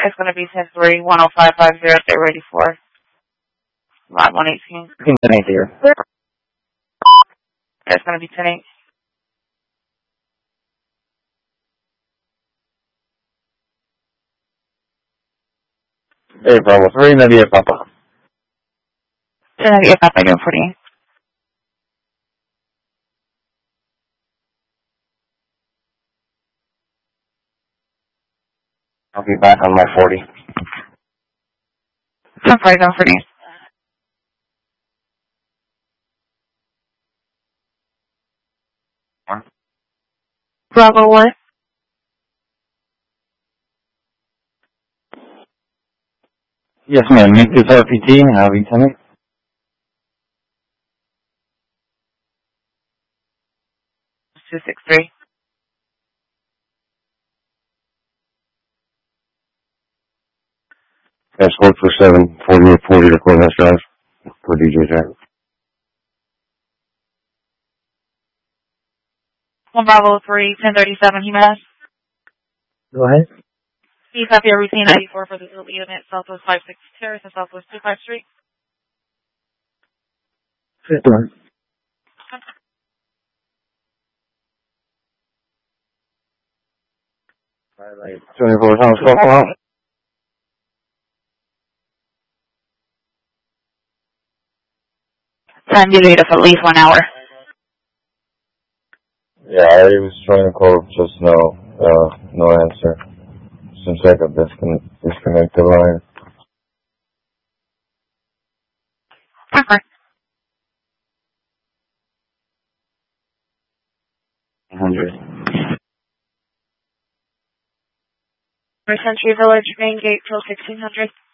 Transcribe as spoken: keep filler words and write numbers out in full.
It's going to be ten three, one oh five five zero. Stay ready for line one eighteen. ten eight here. It's going to be ten eight. Hey, Bravo three, Nadia Papa. ten eight, Papa, doing forty-eight. I'll be back on my forty. ten five, doing forty-eight. Bravo one. Yes, ma'am. Make this R P T. I'll be ten eight. two six three. That's four four seven, forty-eight forty to Courthouse Drive for D J Jack. one Bravo three, ten thirty-seven, Jimenez. Go ahead. You copy a routine ninety-four for the unit, Southwest five six Terrace and Southwest two five Street. Fifth one. twenty-four Thomas Call out. Time delayed of at least one hour. Yeah, I was trying to call just now. Uh, no answer. Seems like I've disconnect, disconnect the line. Okay. one hundred. Century Village, main gate till sixteen hundred.